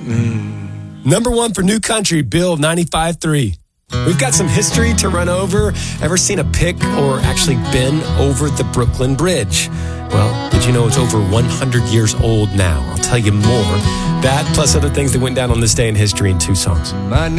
Number one for New Country, Bill 95.3. We've got some history to run over. Ever seen a pic or actually been over the Brooklyn Bridge? Well, did you know it's over 100 years old now? I'll tell you more. That plus other things that went down on this day in history in two songs.